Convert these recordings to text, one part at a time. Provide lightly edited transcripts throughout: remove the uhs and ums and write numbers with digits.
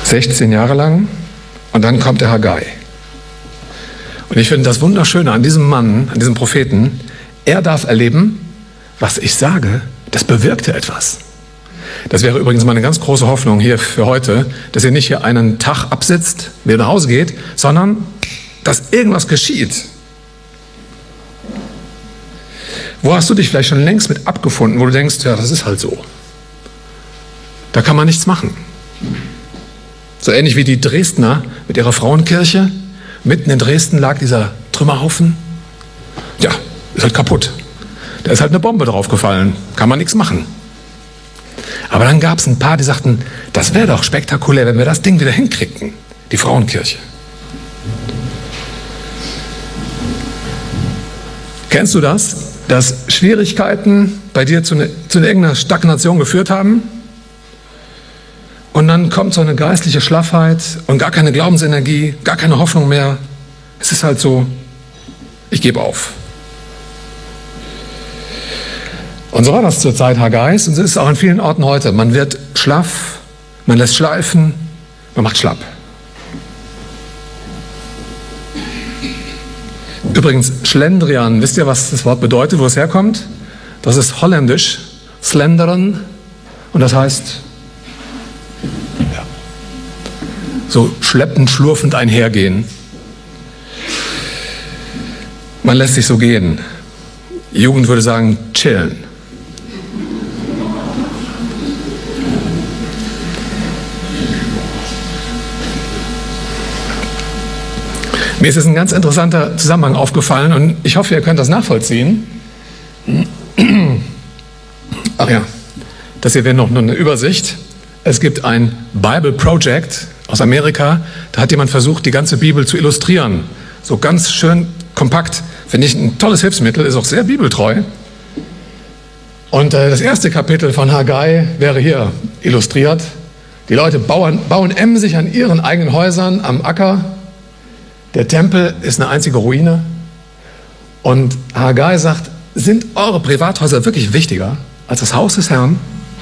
16 Jahre lang. Und dann kommt der Haggai. Und ich finde das Wunderschöne an diesem Mann, an diesem Propheten, er darf erleben, was ich sage, das bewirkte etwas. Das wäre übrigens meine ganz große Hoffnung hier für heute, dass ihr nicht hier einen Tag absitzt, wieder nach Hause geht, sondern dass irgendwas geschieht. Wo hast du dich vielleicht schon längst mit abgefunden, wo du denkst, ja, das ist halt so. Da kann man nichts machen. So ähnlich wie die Dresdner mit ihrer Frauenkirche. Mitten in Dresden lag dieser Trümmerhaufen. Ja, ist halt kaputt. Da ist halt eine Bombe draufgefallen. Kann man nichts machen. Aber dann gab es ein paar, die sagten, das wäre doch spektakulär, wenn wir das Ding wieder hinkriegten. Die Frauenkirche. Kennst du das? Dass Schwierigkeiten bei dir zu irgendeiner Stagnation geführt haben? Und dann kommt so eine geistliche Schlaffheit und gar keine Glaubensenergie, gar keine Hoffnung mehr. Es ist halt so, ich gebe auf. Und so war das zur Zeit Haggais und so ist es auch an vielen Orten heute. Man wird schlaff, man lässt schleifen, man macht schlapp. Übrigens, Schlendrian, wisst ihr, was das Wort bedeutet, wo es herkommt? Das ist holländisch, slenderen, und das heißt, ja, so schleppend, schlurfend einhergehen. Man lässt sich so gehen. Die Jugend würde sagen, chillen. Mir ist jetzt ein ganz interessanter Zusammenhang aufgefallen und ich hoffe, ihr könnt das nachvollziehen. Ach ja, das hier wäre noch nur eine Übersicht. Es gibt ein Bible Project aus Amerika, da hat jemand versucht, die ganze Bibel zu illustrieren. So ganz schön kompakt. Finde ich ein tolles Hilfsmittel, ist auch sehr bibeltreu. Und das erste Kapitel von Haggai wäre hier illustriert. Die Leute bauen emsig an ihren eigenen Häusern am Acker. Der Tempel ist eine einzige Ruine. Und Haggai sagt, sind eure Privathäuser wirklich wichtiger als das Haus des Herrn?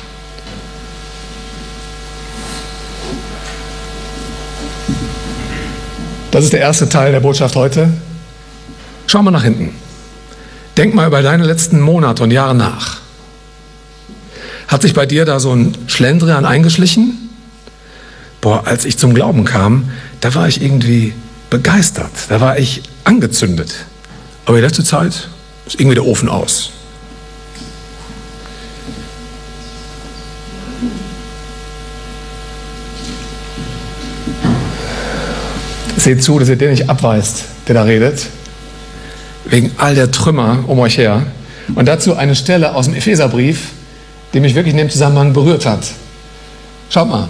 Das ist der erste Teil der Botschaft heute. Schau mal nach hinten. Denk mal über deine letzten Monate und Jahre nach. Hat sich bei dir da so ein Schlendrian eingeschlichen? Boah, als ich zum Glauben kam, da war ich irgendwie begeistert, da war ich angezündet. Aber die letzte Zeit ist irgendwie der Ofen aus. Seht zu, dass ihr den nicht abweist, der da redet. Wegen all der Trümmer um euch her. Und dazu eine Stelle aus dem Epheserbrief, die mich wirklich in dem Zusammenhang berührt hat. Schaut mal.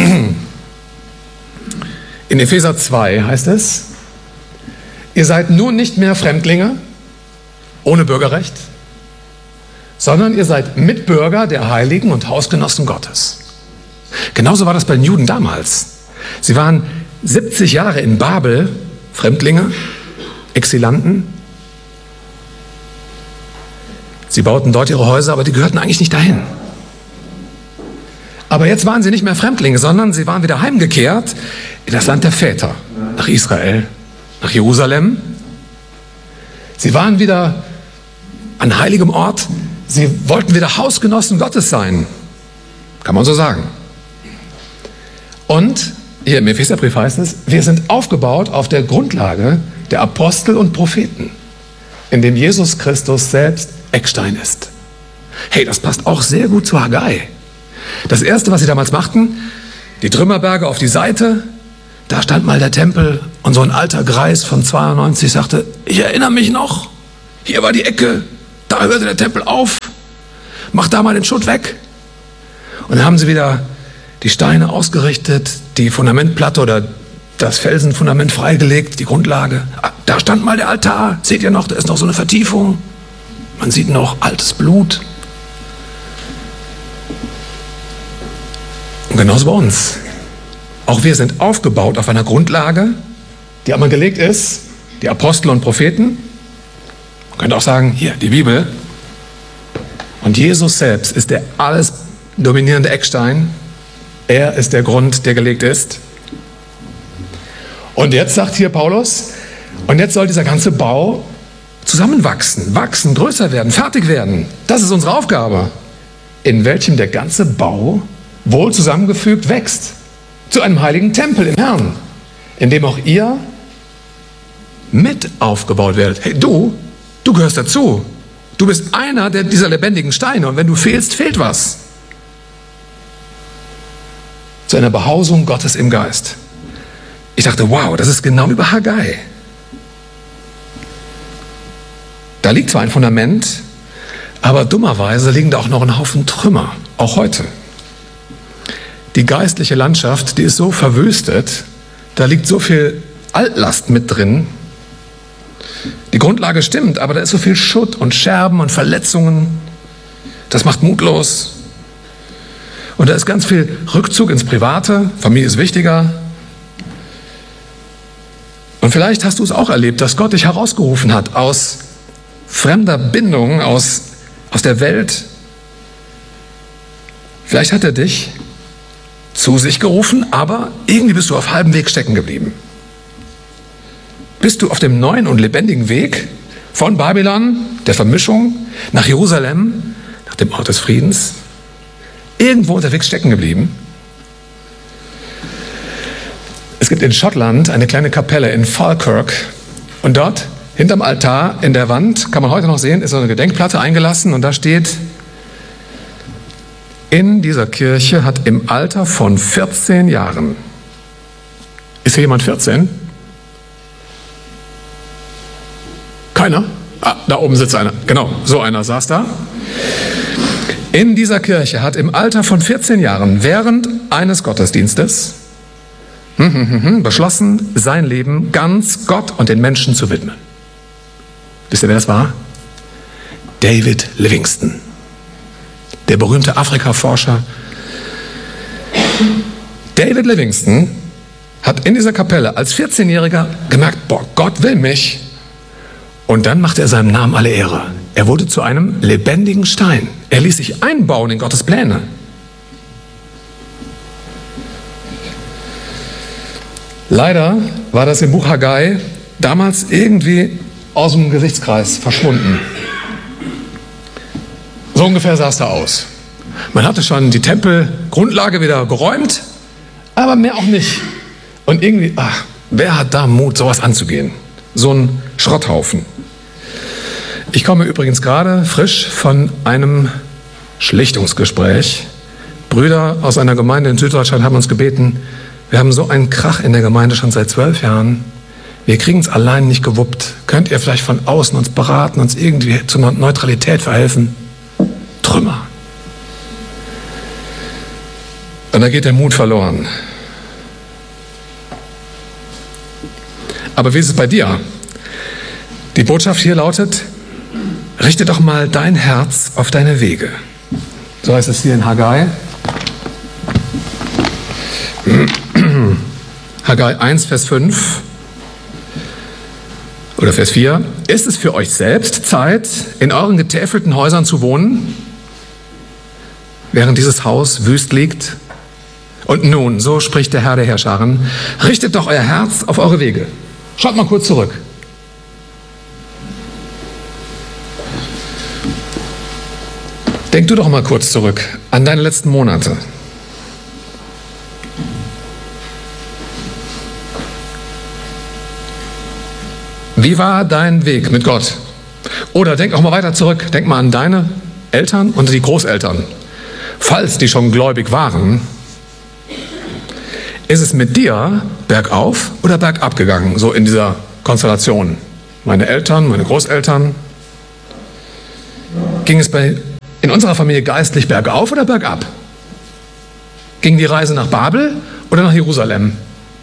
In Epheser 2 heißt es, ihr seid nun nicht mehr Fremdlinge, ohne Bürgerrecht, sondern ihr seid Mitbürger der Heiligen und Hausgenossen Gottes. Genauso war das bei den Juden damals. Sie waren 70 Jahre in Babel, Fremdlinge, Exilanten. Sie bauten dort ihre Häuser, aber die gehörten eigentlich nicht dahin. Aber jetzt waren sie nicht mehr Fremdlinge, sondern sie waren wieder heimgekehrt in das Land der Väter, nach Israel, nach Jerusalem. Sie waren wieder an heiligem Ort. Sie wollten wieder Hausgenossen Gottes sein. Kann man so sagen. Und hier im Epheserbrief heißt es, wir sind aufgebaut auf der Grundlage der Apostel und Propheten, in dem Jesus Christus selbst Eckstein ist. Hey, das passt auch sehr gut zu Haggai. Das Erste, was sie damals machten, die Trümmerberge auf die Seite, da stand mal der Tempel und so ein alter Greis von 92 sagte, ich erinnere mich noch, hier war die Ecke, da hörte der Tempel auf, mach da mal den Schutt weg. Und dann haben sie wieder die Steine ausgerichtet, die Fundamentplatte oder das Felsenfundament freigelegt, die Grundlage. Da stand mal der Altar, seht ihr noch, da ist noch so eine Vertiefung, man sieht noch altes Blut. Und genauso bei uns. Auch wir sind aufgebaut auf einer Grundlage, die einmal gelegt ist, die Apostel und Propheten. Man könnte auch sagen, hier, die Bibel. Und Jesus selbst ist der alles dominierende Eckstein. Er ist der Grund, der gelegt ist. Und jetzt sagt hier Paulus, und jetzt soll dieser ganze Bau zusammenwachsen, wachsen, größer werden, fertig werden. Das ist unsere Aufgabe, in welchem der ganze Bau wohl zusammengefügt wächst, zu einem heiligen Tempel im Herrn, in dem auch ihr mit aufgebaut werdet. Hey, du gehörst dazu. Du bist einer dieser lebendigen Steine und wenn du fehlst, fehlt was. Zu einer Behausung Gottes im Geist. Ich dachte, wow, das ist genau über Haggai. Da liegt zwar ein Fundament, aber dummerweise liegen da auch noch ein Haufen Trümmer, auch heute. Die geistliche Landschaft, die ist so verwüstet, da liegt so viel Altlast mit drin. Die Grundlage stimmt, aber da ist so viel Schutt und Scherben und Verletzungen. Das macht mutlos. Und da ist ganz viel Rückzug ins Private. Familie ist wichtiger. Und vielleicht hast du es auch erlebt, dass Gott dich herausgerufen hat aus fremder Bindung, aus der Welt. Vielleicht hat er dich zu sich gerufen, aber irgendwie bist du auf halbem Weg stecken geblieben. Bist du auf dem neuen und lebendigen Weg von Babylon, der Vermischung, nach Jerusalem, nach dem Ort des Friedens, irgendwo unterwegs stecken geblieben? Es gibt in Schottland eine kleine Kapelle in Falkirk und dort hinterm Altar in der Wand, kann man heute noch sehen, ist so eine Gedenkplatte eingelassen und da steht: In dieser Kirche hat im Alter von 14 Jahren, ist hier jemand 14? Keiner? Ah, da oben sitzt einer. Genau, so einer saß da. In dieser Kirche hat im Alter von 14 Jahren während eines Gottesdienstes beschlossen, sein Leben ganz Gott und den Menschen zu widmen. Wisst ihr, wer das war? David Livingstone, der berühmte Afrika-Forscher. David Livingstone hat in dieser Kapelle als 14-Jähriger gemerkt, boah, Gott will mich. Und dann machte er seinem Namen alle Ehre. Er wurde zu einem lebendigen Stein. Er ließ sich einbauen in Gottes Pläne. Leider war das im Buch Haggai damals irgendwie aus dem Gesichtskreis verschwunden. So ungefähr sah es da aus. Man hatte schon die Tempelgrundlage wieder geräumt, aber mehr auch nicht. Und irgendwie, wer hat da Mut, sowas anzugehen? So ein Schrotthaufen. Ich komme übrigens gerade frisch von einem Schlichtungsgespräch. Brüder aus einer Gemeinde in Süddeutschland haben uns gebeten, wir haben so einen Krach in der Gemeinde schon seit 12 Jahren. Wir kriegen es allein nicht gewuppt. Könnt ihr vielleicht von außen uns beraten, uns irgendwie zur Neutralität verhelfen? Trümmer. Und da geht der Mut verloren. Aber wie ist es bei dir? Die Botschaft hier lautet: Richte doch mal dein Herz auf deine Wege. So heißt es hier in Haggai. Haggai 1, Vers 5 oder Vers 4. Ist es für euch selbst Zeit, in euren getäfelten Häusern zu wohnen, während dieses Haus wüst liegt? Und nun, so spricht der Herr der Herrscharen, richtet doch euer Herz auf eure Wege. Schaut mal kurz zurück. Denk du doch mal kurz zurück an deine letzten Monate. Wie war dein Weg mit Gott? Oder denk auch mal weiter zurück. Denk mal an deine Eltern und die Großeltern. Falls die schon gläubig waren, ist es mit dir bergauf oder bergab gegangen, so in dieser Konstellation? Meine Eltern, meine Großeltern. Ging es in unserer Familie geistlich bergauf oder bergab? Ging die Reise nach Babel oder nach Jerusalem?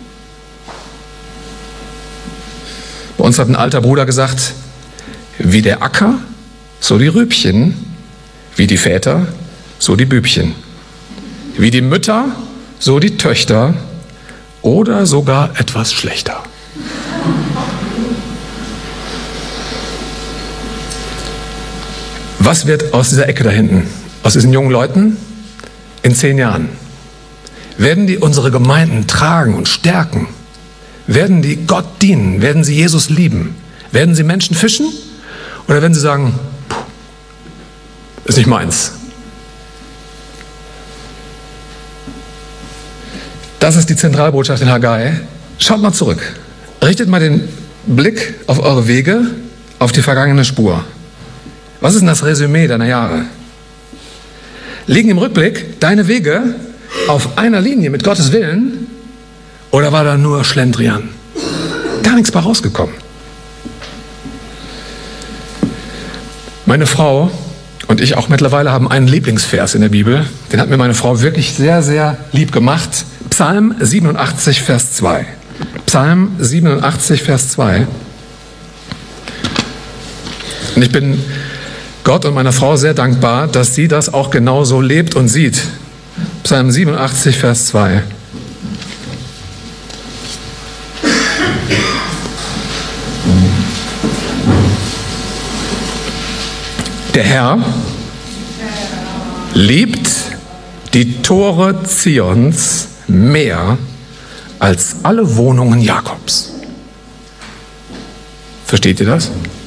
Bei uns hat ein alter Bruder gesagt, wie der Acker, so die Rübchen, wie die Väter, so die Bübchen, wie die Mütter, so die Töchter oder sogar etwas schlechter. Was wird aus dieser Ecke da hinten, aus diesen jungen Leuten in 10 Jahren? Werden die unsere Gemeinden tragen und stärken? Werden die Gott dienen? Werden sie Jesus lieben? Werden sie Menschen fischen? Oder werden sie sagen, ist nicht meins? Das ist die Zentralbotschaft in Haggai. Schaut mal zurück. Richtet mal den Blick auf eure Wege, auf die vergangene Spur. Was ist denn das Resümee deiner Jahre? Liegen im Rückblick deine Wege auf einer Linie mit Gottes Willen oder war da nur Schlendrian? Gar nichts bei rausgekommen. Meine Frau und ich auch mittlerweile haben einen Lieblingsvers in der Bibel. Den hat mir meine Frau wirklich sehr, sehr lieb gemacht. Psalm 87, Vers 2. Psalm 87, Vers 2. Und ich bin Gott und meiner Frau sehr dankbar, dass sie das auch genauso lebt und sieht. Psalm 87, Vers 2. Der Herr liebt die Tore Zions mehr als alle Wohnungen Jakobs. Versteht ihr das?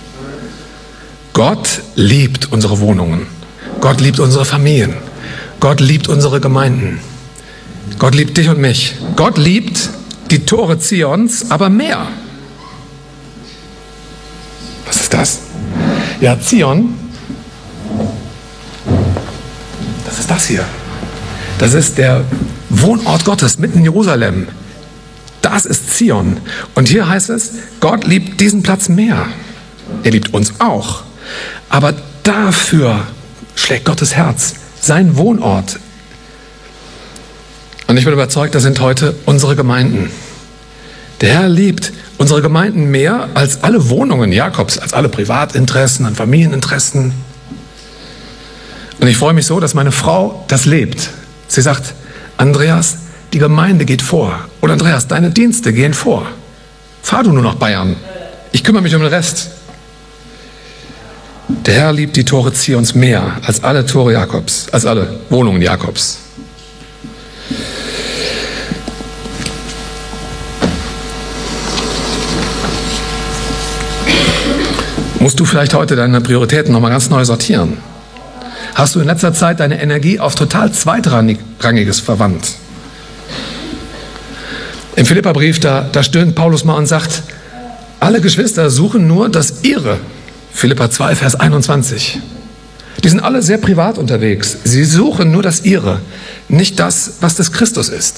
Gott liebt unsere Wohnungen. Gott liebt unsere Familien. Gott liebt unsere Gemeinden. Gott liebt dich und mich. Gott liebt die Tore Zions, aber mehr. Was ist das? Ja, Zion, das ist das hier. Das ist der Wohnort Gottes mitten in Jerusalem. Das ist Zion. Und hier heißt es, Gott liebt diesen Platz mehr. Er liebt uns auch. Aber dafür schlägt Gottes Herz, sein Wohnort. Und ich bin überzeugt, das sind heute unsere Gemeinden. Der Herr liebt unsere Gemeinden mehr als alle Wohnungen Jakobs, als alle Privatinteressen und Familieninteressen. Und ich freue mich so, dass meine Frau das lebt. Sie sagt, Andreas, die Gemeinde geht vor. Oder Andreas, deine Dienste gehen vor. Fahr du nur nach Bayern. Ich kümmere mich um den Rest. Der Herr liebt die Tore Zions mehr als alle Tore Jakobs, als alle Wohnungen Jakobs. Musst du vielleicht heute deine Prioritäten nochmal ganz neu sortieren? Hast du in letzter Zeit deine Energie auf total Zweitrangiges verwandt? Im Philipperbrief, da stöhnt Paulus mal und sagt, alle Geschwister suchen nur das ihre. Philipper 2, Vers 21. Die sind alle sehr privat unterwegs. Sie suchen nur das ihre, nicht das, was des Christus ist.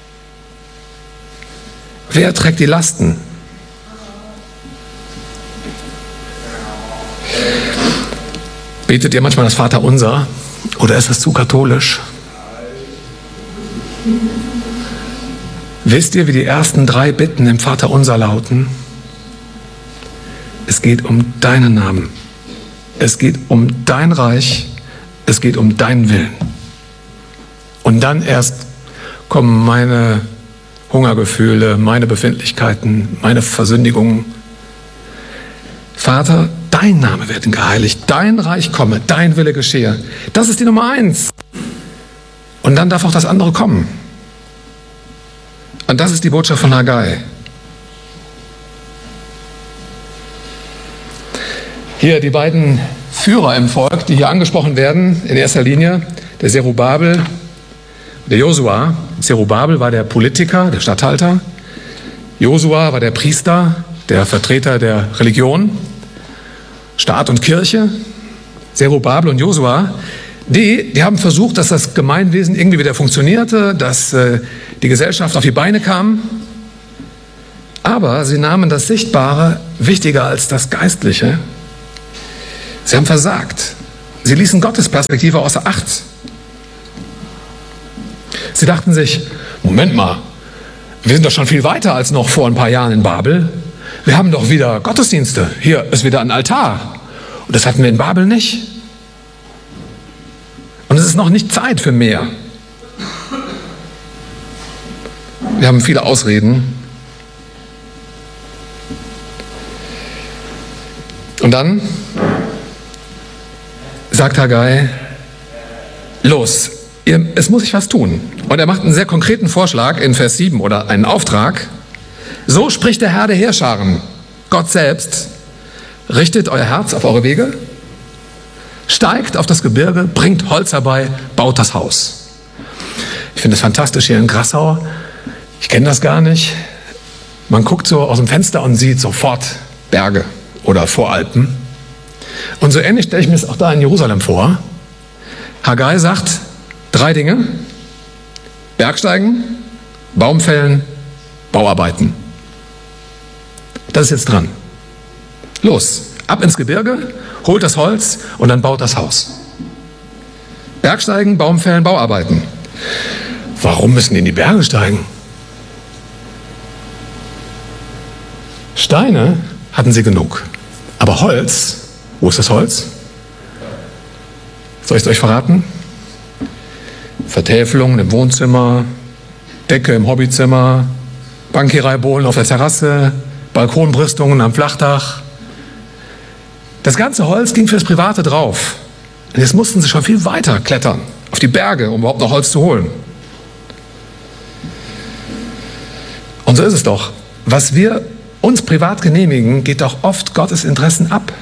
Wer trägt die Lasten? Betet ihr manchmal das Vaterunser oder ist es zu katholisch? Wisst ihr, wie die ersten 3 Bitten im Vaterunser lauten? Es geht um deinen Namen. Es geht um dein Reich. Es geht um deinen Willen. Und dann erst kommen meine Hungergefühle, meine Befindlichkeiten, meine Versündigungen. Vater, dein Name werde geheiligt, dein Reich komme, dein Wille geschehe. Das ist die Nummer 1. Und dann darf auch das andere kommen. Und das ist die Botschaft von Haggai. Hier die beiden Führer im Volk, die hier angesprochen werden, in erster Linie der Zerubabel, der Josua. Zerubabel war der Politiker, der Statthalter. Josua war der Priester, der Vertreter der Religion, Staat und Kirche. Zerubabel und Josua, die haben versucht, dass das Gemeinwesen irgendwie wieder funktionierte, dass die Gesellschaft auf die Beine kam. Aber sie nahmen das Sichtbare wichtiger als das Geistliche. Sie haben versagt. Sie ließen Gottes Perspektive außer Acht. Sie dachten sich, Moment mal, wir sind doch schon viel weiter als noch vor ein paar Jahren in Babel. Wir haben doch wieder Gottesdienste. Hier ist wieder ein Altar. Und das hatten wir in Babel nicht. Und es ist noch nicht Zeit für mehr. Wir haben viele Ausreden. Und dann sagt Haggai, los, es muss sich was tun. Und er macht einen sehr konkreten Vorschlag in Vers 7 oder einen Auftrag. So spricht der Herr der Heerscharen, Gott selbst. Richtet euer Herz auf eure Wege, steigt auf das Gebirge, bringt Holz herbei, baut das Haus. Ich finde es fantastisch hier in Grassau. Ich kenne das gar nicht. Man guckt so aus dem Fenster und sieht sofort Berge oder Voralpen. Und so ähnlich stelle ich mir es auch da in Jerusalem vor. Haggai sagt 3 Dinge: Bergsteigen, Baum fällen, Bauarbeiten. Das ist jetzt dran. Los, ab ins Gebirge, holt das Holz und dann baut das Haus. Bergsteigen, Baum fällen, Bauarbeiten. Warum müssen die in die Berge steigen? Steine hatten sie genug. Aber Holz, wo ist das Holz? Soll ich es euch verraten? Vertäfelungen im Wohnzimmer, Decke im Hobbyzimmer, Bankierreibohlen auf der Terrasse, Balkonbrüstungen am Flachdach. Das ganze Holz ging fürs Private drauf. Und jetzt mussten sie schon viel weiter klettern, auf die Berge, um überhaupt noch Holz zu holen. Und so ist es doch. Was wir uns privat genehmigen, geht doch oft Gottes Interessen ab.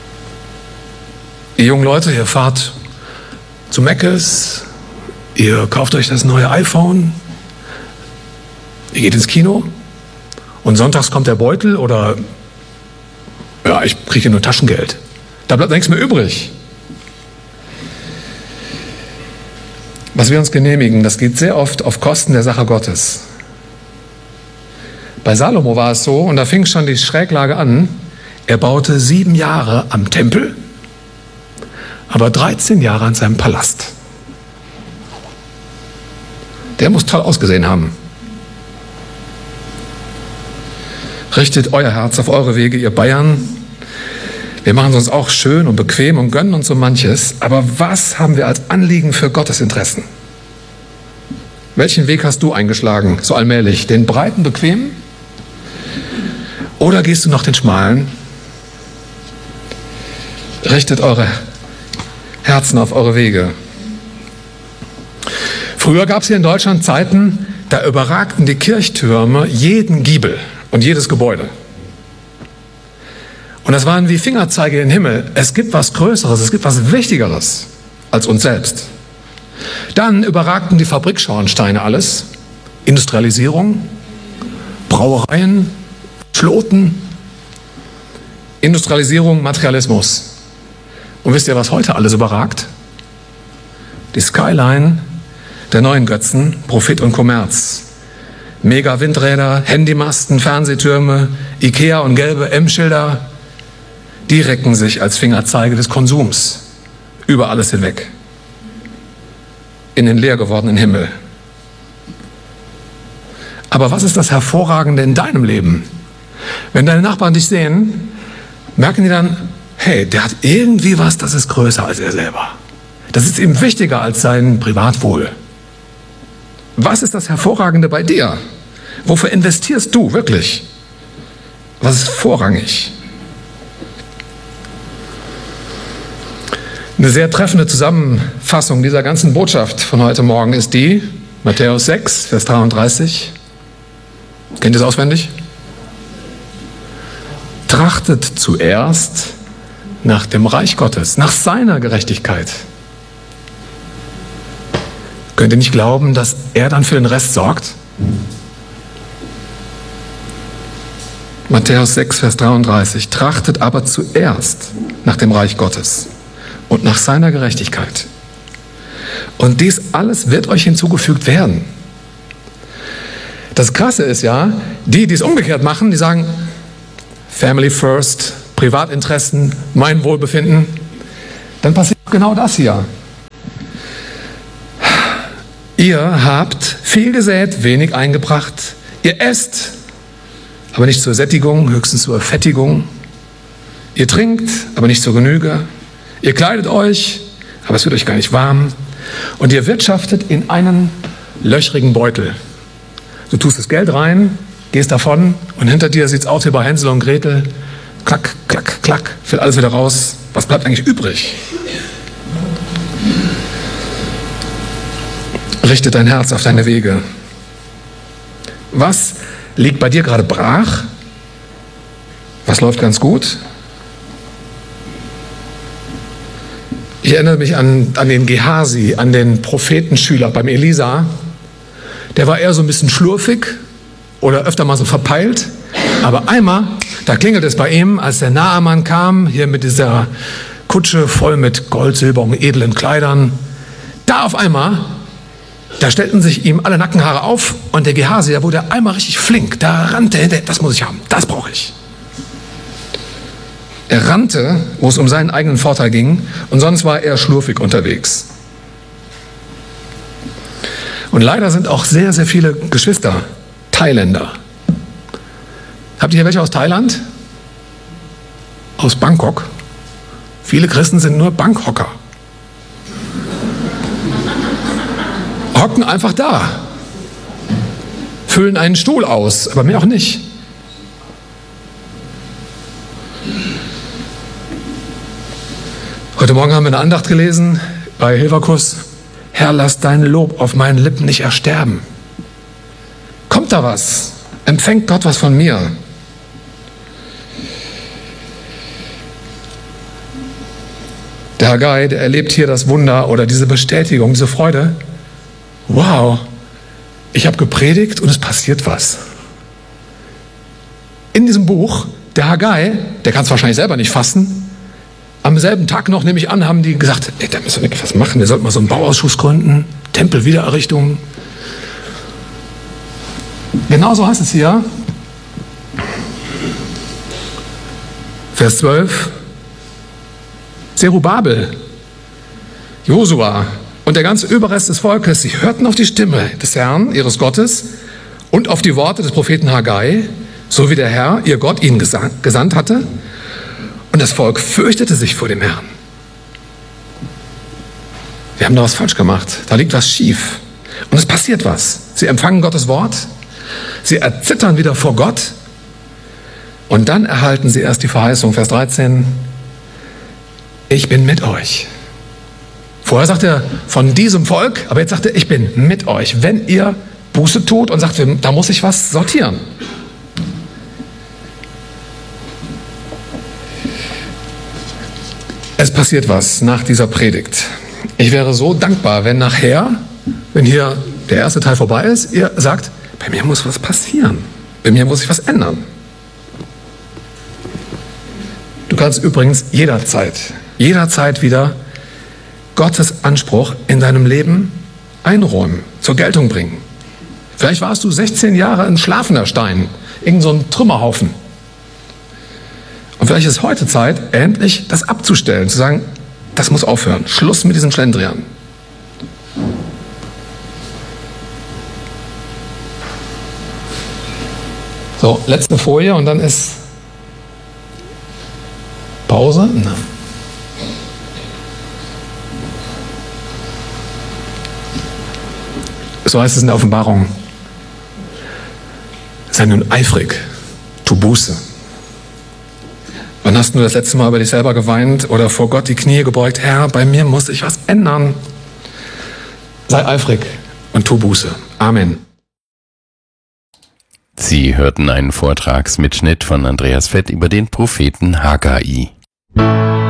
Ihr jungen Leute, ihr fahrt zu Mc's, ihr kauft euch das neue iPhone, ihr geht ins Kino und sonntags kommt der Beutel oder ja, ich kriege nur Taschengeld. Da bleibt nichts mehr übrig. Was wir uns genehmigen, das geht sehr oft auf Kosten der Sache Gottes. Bei Salomo war es so, und da fing schon die Schräglage an, er baute 7 Jahre am Tempel, aber 13 Jahre an seinem Palast. Der muss toll ausgesehen haben. Richtet euer Herz auf eure Wege, ihr Bayern. Wir machen es uns auch schön und bequem und gönnen uns so manches, aber was haben wir als Anliegen für Gottes Interessen? Welchen Weg hast du eingeschlagen, so allmählich? Den breiten, bequemen? Oder gehst du noch den schmalen? Richtet eure Herzen auf eure Wege. Früher gab es hier in Deutschland Zeiten, da überragten die Kirchtürme jeden Giebel und jedes Gebäude. Und das waren wie Fingerzeige in den Himmel. Es gibt was Größeres, es gibt was Wichtigeres als uns selbst. Dann überragten die Fabrikschornsteine alles. Industrialisierung, Brauereien, Floten, Industrialisierung, Materialismus. Und wisst ihr, was heute alles überragt? Die Skyline der neuen Götzen, Profit und Kommerz. Mega-Windräder, Handymasten, Fernsehtürme, Ikea und gelbe M-Schilder, die recken sich als Fingerzeige des Konsums über alles hinweg. In den leer gewordenen Himmel. Aber was ist das Hervorragende in deinem Leben? Wenn deine Nachbarn dich sehen, merken die dann, hey, der hat irgendwie was, das ist größer als er selber. Das ist ihm wichtiger als sein Privatwohl. Was ist das Hervorragende bei dir? Wofür investierst du wirklich? Was ist vorrangig? Eine sehr treffende Zusammenfassung dieser ganzen Botschaft von heute Morgen ist die, Matthäus 6, Vers 33. Kennt ihr es auswendig? Trachtet zuerst nach dem Reich Gottes, nach seiner Gerechtigkeit. Könnt ihr nicht glauben, dass er dann für den Rest sorgt? Matthäus 6, Vers 33. Trachtet aber zuerst nach dem Reich Gottes und nach seiner Gerechtigkeit. Und dies alles wird euch hinzugefügt werden. Das Krasse ist ja, die es umgekehrt machen, die sagen, Family first, Privatinteressen, mein Wohlbefinden, dann passiert genau das hier. Ihr habt viel gesät, wenig eingebracht. Ihr esst, aber nicht zur Sättigung, höchstens zur Fettigung. Ihr trinkt, aber nicht zur Genüge. Ihr kleidet euch, aber es wird euch gar nicht warm. Und ihr wirtschaftet in einen löchrigen Beutel. Du tust das Geld rein, gehst davon und hinter dir sieht es aus wie bei Hänsel und Gretel. Klack, klack, klack, fällt alles wieder raus. Was bleibt eigentlich übrig? Richte dein Herz auf deine Wege. Was liegt bei dir gerade brach? Was läuft ganz gut? Ich erinnere mich an den Gehasi, an den Prophetenschüler beim Elisa. Der war eher so ein bisschen schlurfig oder öfter mal so verpeilt. Aber einmal, da klingelt es bei ihm, als der Naaman kam, hier mit dieser Kutsche voll mit Gold, Silber und edlen Kleidern. Da auf einmal, da stellten sich ihm alle Nackenhaare auf und der Gehasi, der wurde einmal richtig flink. Da rannte er hinterher, das muss ich haben, das brauche ich. Er rannte, wo es um seinen eigenen Vorteil ging, und sonst war er schlurfig unterwegs. Und leider sind auch sehr, sehr viele Geschwister Thailänder. Habt ihr hier welche aus Thailand? Aus Bangkok? Viele Christen sind nur Bankhocker. Hocken einfach da. Füllen einen Stuhl aus, aber mehr auch nicht. Heute Morgen haben wir eine Andacht gelesen bei Hilvakus. Herr, lass dein Lob auf meinen Lippen nicht ersterben. Kommt da was? Empfängt Gott was von mir? Der Haggai, der erlebt hier das Wunder oder diese Bestätigung, diese Freude. Wow, ich habe gepredigt und es passiert was. In diesem Buch, der Haggai, der kann es wahrscheinlich selber nicht fassen. Am selben Tag noch, nehme ich an, haben die gesagt, da müssen wir wirklich was machen, wir sollten mal so einen Bauausschuss gründen, Tempelwiedererrichtung. Genauso heißt es hier, Vers 12, Zerubabel, Josua und der ganze Überrest des Volkes, sie hörten auf die Stimme des Herrn, ihres Gottes, und auf die Worte des Propheten Haggai, so wie der Herr, ihr Gott, ihn gesandt hatte. Und das Volk fürchtete sich vor dem Herrn. Wir haben da was falsch gemacht. Da liegt was schief. Und es passiert was. Sie empfangen Gottes Wort. Sie erzittern wieder vor Gott. Und dann erhalten sie erst die Verheißung, Vers 13. Ich bin mit euch. Vorher sagt er von diesem Volk, aber jetzt sagt er, ich bin mit euch. Wenn ihr Buße tut und sagt, da muss ich was sortieren. Es passiert was nach dieser Predigt. Ich wäre so dankbar, wenn nachher, wenn hier der erste Teil vorbei ist, ihr sagt, bei mir muss was passieren. Bei mir muss sich was ändern. Du kannst übrigens jederzeit wieder Gottes Anspruch in deinem Leben einräumen, zur Geltung bringen. Vielleicht warst du 16 Jahre ein schlafender Stein, irgend so ein Trümmerhaufen. Und vielleicht ist heute Zeit, endlich das abzustellen, zu sagen, das muss aufhören. Schluss mit diesem Schlendrian. So, letzte Folie und dann ist Pause. Na. So heißt es in der Offenbarung. Sei nun eifrig, tu Buße. Wann hast du das letzte Mal über dich selber geweint oder vor Gott die Knie gebeugt? Herr, bei mir muss sich was ändern. Sei eifrig und tu Buße. Amen. Sie hörten einen Vortragsmitschnitt von Andreas Fett über den Propheten Haggai.